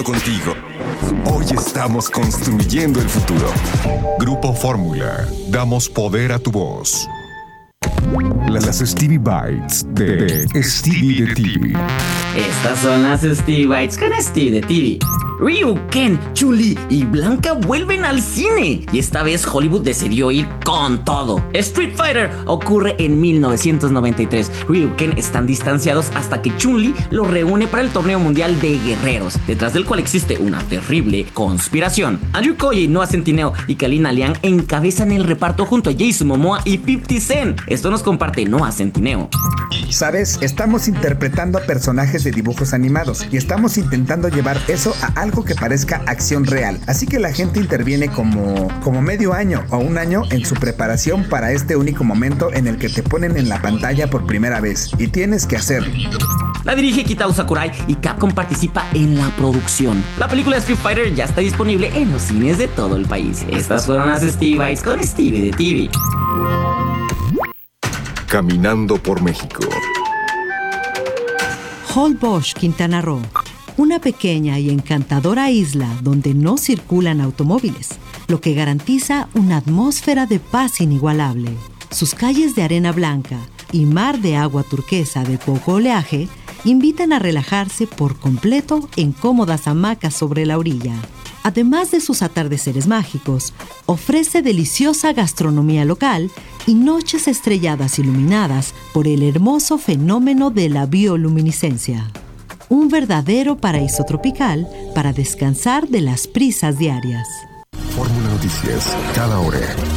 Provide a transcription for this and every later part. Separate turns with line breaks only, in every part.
Contigo. Hoy estamos construyendo el futuro. Grupo Fórmula. Damos poder a tu voz. Las Stevie Bites de Stevie de TV.
Estas son las Stevie Bites con Stevie de TV. Ryu, Ken, Chun-Li y Blanca vuelven al cine y esta vez Hollywood decidió ir con todo. Street Fighter ocurre en 1993. Ryu y Ken están distanciados hasta que Chun-Li los reúne para el torneo mundial de guerreros, detrás del cual existe una terrible conspiración. Andrew Koji, Noah Centineo y Kalina Liang encabezan el reparto junto a Jason Momoa y 50 Cent. Esto nos comparte Noah Centineo.
¿Sabes? Estamos interpretando a personajes de dibujos animados y estamos intentando llevar eso a algo que parezca acción real. Así que la gente interviene como medio año o un año en su preparación para este único momento en el que te ponen en la pantalla por primera vez. Y tienes que hacerlo.
La dirige Kitao Sakurai y Capcom participa en la producción. La película Street Fighter ya está disponible en los cines de todo el país. Estas fueron las Stevie Bites con Stevie de TV.
Caminando por México.
Holbox, Quintana Roo. Una pequeña y encantadora isla donde no circulan automóviles, lo que garantiza una atmósfera de paz inigualable. Sus calles de arena blanca y mar de agua turquesa de poco oleaje invitan a relajarse por completo en cómodas hamacas sobre la orilla. Además de sus atardeceres mágicos, ofrece deliciosa gastronomía local y noches estrelladas iluminadas por el hermoso fenómeno de la bioluminiscencia. Un verdadero paraíso tropical para descansar de las prisas diarias.
Fórmula Noticias, cada hora.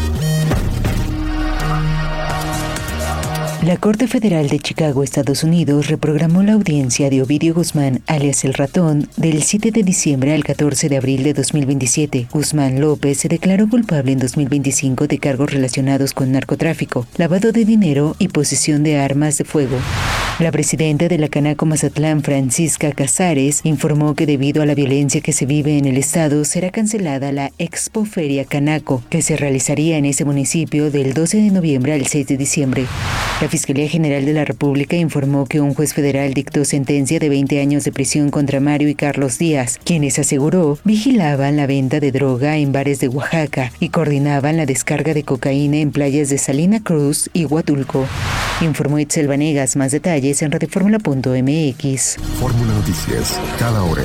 La Corte Federal de Chicago, Estados Unidos, reprogramó la audiencia de Ovidio Guzmán, alias El Ratón, del 7 de diciembre al 14 de abril de 2027. Guzmán López se declaró culpable en 2025 de cargos relacionados con narcotráfico, lavado de dinero y posesión de armas de fuego. La presidenta de la Canaco Mazatlán, Francisca Casares, informó que debido a la violencia que se vive en el estado, será cancelada la Expo Feria Canaco, que se realizaría en ese municipio del 12 de noviembre al 6 de diciembre. La Fiscalía General de la República informó que un juez federal dictó sentencia de 20 años de prisión contra Mario y Carlos Díaz, quienes aseguró vigilaban la venta de droga en bares de Oaxaca y coordinaban la descarga de cocaína en playas de Salina Cruz y Huatulco. Informó Itzel Vanegas. Más detalles en radioformula.mx.
Fórmula Noticias, cada hora.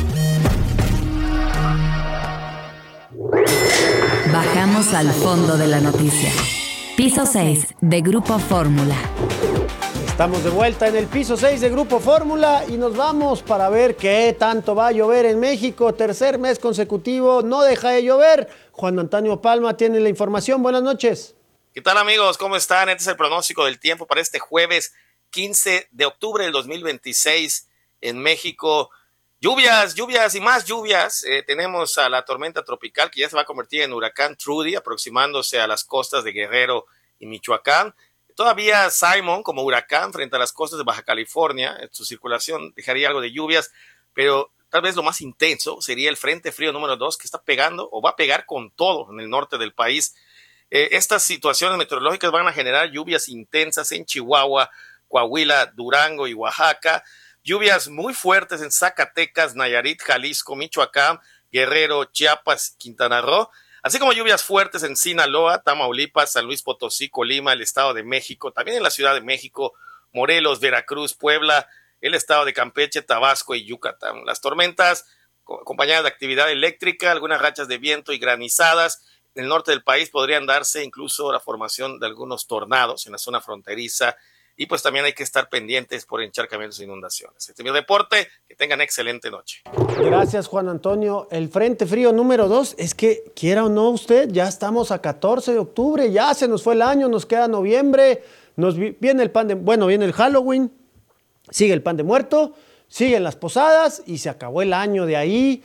Bajamos al fondo de la noticia. Piso 6 de Grupo Fórmula.
Estamos de vuelta en el piso 6 de Grupo Fórmula y nos vamos para ver qué tanto va a llover en México. Tercer mes consecutivo, no deja de llover. Juan Antonio Palma tiene la información. Buenas noches.
¿Qué tal, amigos? ¿Cómo están? Este es el pronóstico del tiempo para este jueves 15 de octubre del 2026 en México. Lluvias y más lluvias. Tenemos a la tormenta tropical que ya se va a convertir en huracán Trudy, aproximándose a las costas de Guerrero y Michoacán. Todavía Simon como huracán frente a las costas de Baja California. Su circulación dejaría algo de lluvias, pero tal vez lo más intenso sería el Frente Frío número 2 que está pegando o va a pegar con todo en el norte del país. Estas situaciones meteorológicas van a generar lluvias intensas en Chihuahua, Coahuila, Durango y Oaxaca. Lluvias muy fuertes en Zacatecas, Nayarit, Jalisco, Michoacán, Guerrero, Chiapas, Quintana Roo, así como lluvias fuertes en Sinaloa, Tamaulipas, San Luis Potosí, Colima, el Estado de México, también en la Ciudad de México, Morelos, Veracruz, Puebla, el Estado de Campeche, Tabasco y Yucatán. Las tormentas acompañadas de actividad eléctrica, algunas rachas de viento y granizadas. En el norte del país podrían darse incluso la formación de algunos tornados en la zona fronteriza. Y pues también hay que estar pendientes por encharcamientos e inundaciones. Este es mi reporte. Que tengan excelente noche.
Gracias, Juan Antonio. El Frente Frío número 2, es que quiera o no usted, ya estamos a 14 de octubre, ya se nos fue el año, nos queda noviembre, viene viene el Halloween, sigue el pan de muerto, siguen las posadas y se acabó el año de ahí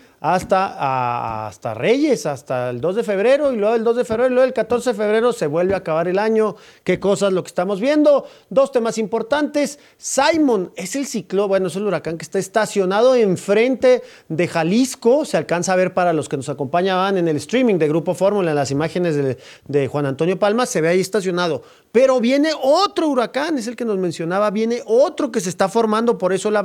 hasta Reyes, hasta el 2 de febrero y luego el 2 de febrero y luego el 14 de febrero se vuelve a acabar el año. ¿Qué cosas lo que estamos viendo? Dos temas importantes. Simon es el ciclón, es el huracán que está estacionado enfrente de Jalisco. Se alcanza a ver para los que nos acompañaban en el streaming de Grupo Fórmula, en las imágenes de Juan Antonio Palma, se ve ahí estacionado. Pero viene otro huracán, es el que nos mencionaba, viene otro que se está formando, por eso la